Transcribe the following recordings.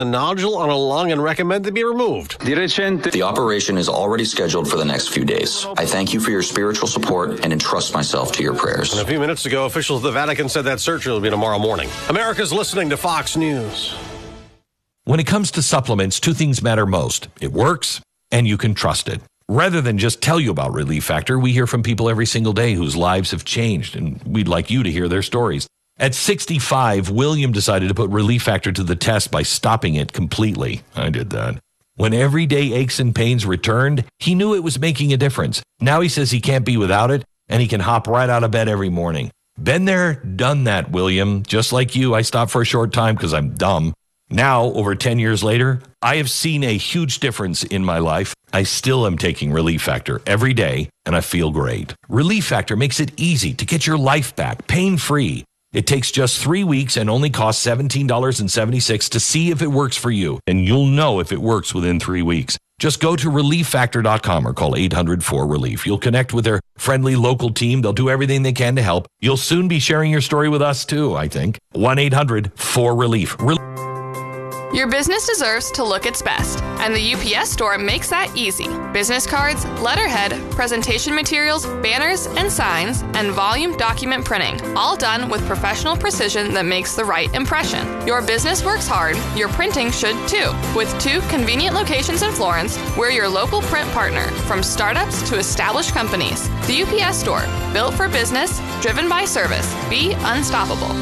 a nodule on a lung and recommend they be removed. The operation is already scheduled for the next few days. I thank you for your spiritual support and entrust myself to your prayers. And a few minutes ago, officials of the Vatican said that surgery will be tomorrow morning. America's listening to Fox News. When it comes to supplements, two things matter most. It works, and you can trust it. Rather than just tell you about Relief Factor, we hear from people every single day whose lives have changed, and we'd like you to hear their stories. At 65, William decided to put Relief Factor to the test by stopping it completely. I did that. When everyday aches and pains returned, he knew it was making a difference. Now he says he can't be without it, and he can hop right out of bed every morning. Been there, done that, William. Just like you, I stopped for a short time because I'm dumb. Now, over 10 years later, I have seen a huge difference in my life. I still am taking Relief Factor every day, and I feel great. Relief Factor makes it easy to get your life back, pain-free. It takes just 3 weeks and only costs $17.76 to see if it works for you, and you'll know if it works within 3 weeks. Just go to ReliefFactor.com or call 800-4RELIEF. You'll connect with their friendly local team. They'll do everything they can to help. You'll soon be sharing your story with us, too, I think. 1-800-4RELIEF. Your business deserves to look its best, and the UPS Store makes that easy. Business cards, letterhead, presentation materials, banners and signs, and volume document printing, all done with professional precision that makes the right impression. Your business works hard, your printing should too. With 2 convenient locations in Florence, we're your local print partner, from startups to established companies. The UPS Store, built for business, driven by service. Be unstoppable.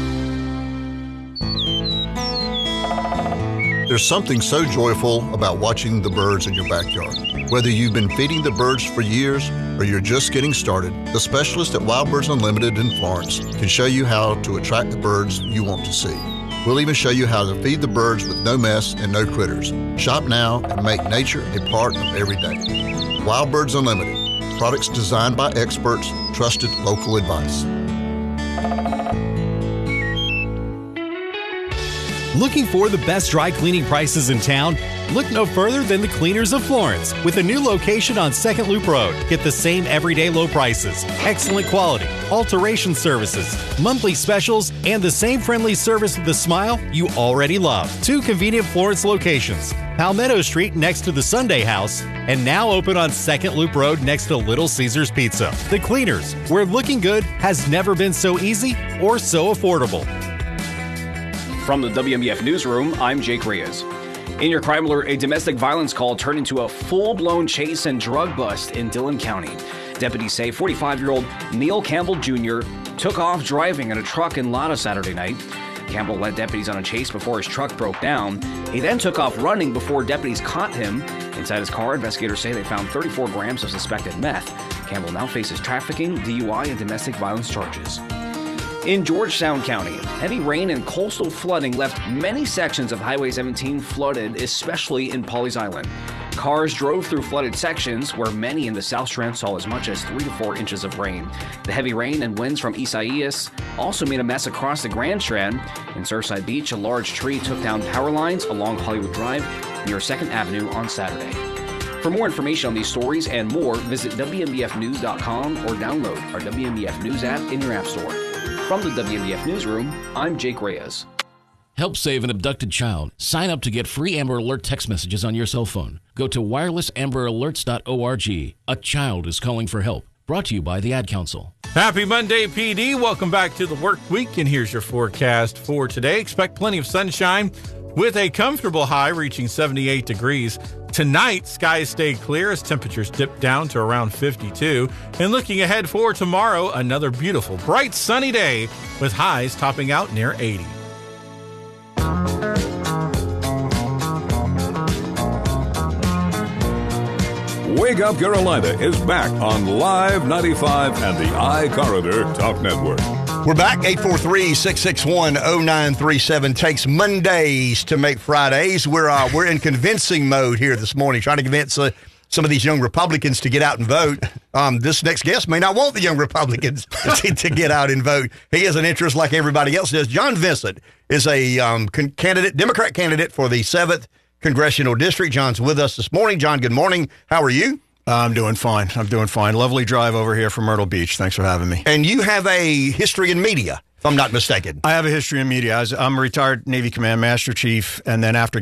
There's something so joyful about watching the birds in your backyard. Whether you've been feeding the birds for years or you're just getting started, the specialists at Wild Birds Unlimited in Florence can show you how to attract the birds you want to see. We'll even show you how to feed the birds with no mess and no critters. Shop now and make nature a part of every day. Wild Birds Unlimited. Products designed by experts, trusted local advice. Looking for the best dry cleaning prices in town? Look no further than the Cleaners of Florence. With a new location on 2nd Loop Road, get the same everyday low prices, excellent quality, alteration services, monthly specials, and the same friendly service with a smile you already love. 2 convenient Florence locations. Palmetto Street next to the Sunday House, and now open on 2nd Loop Road next to Little Caesars Pizza. The Cleaners, where looking good has never been so easy or so affordable. From the WMBF Newsroom, I'm Jake Reyes. In your crime alert, a domestic violence call turned into a full-blown chase and drug bust in Dillon County. Deputies say 45-year-old Neil Campbell Jr. took off driving in a truck in Lada Saturday night. Campbell led deputies on a chase before his truck broke down. He then took off running before deputies caught him. Inside his car, investigators say they found 34 grams of suspected meth. Campbell now faces trafficking, DUI, and domestic violence charges. In Georgetown County, heavy rain and coastal flooding left many sections of Highway 17 flooded, especially in Pawleys Island. Cars drove through flooded sections where many in the South Strand saw as much as 3 to 4 inches of rain. The heavy rain and winds from Isaias also made a mess across the Grand Strand. In Surfside Beach, a large tree took down power lines along Hollywood Drive near 2nd Avenue on Saturday. For more information on these stories and more, visit WMBFnews.com or download our WMBF News app in your app store. From the WMBF Newsroom, I'm Jake Reyes. Help save an abducted child. Sign up to get free Amber Alert text messages on your cell phone. Go to wirelessamberalerts.org. A child is calling for help. Brought to you by the Ad Council. Happy Monday, PD. Welcome back to the work week, and here's your forecast for today. Expect plenty of sunshine with a comfortable high reaching 78 degrees. Tonight, skies stay clear as temperatures dip down to around 52. And looking ahead for tomorrow, another beautiful, bright, sunny day with highs topping out near 80. Wake Up Carolina is back on Live 95 and the iCorridor Talk Network. We're back. 843-661-0937. Takes Mondays to make Fridays. We're in convincing mode here this morning, trying to convince some of these young Republicans to get out and vote. This next guest may not want the young Republicans to get out and vote. He has an interest like everybody else does. John Vincent is a Democrat candidate for the 7th Congressional District. John's with us this morning. John, good morning. How are you? I'm doing fine. Lovely drive over here from Myrtle Beach. Thanks for having me. And you have a history in media. if I'm not mistaken. I have a history in media. I'm a retired Navy Command Master Chief, and then after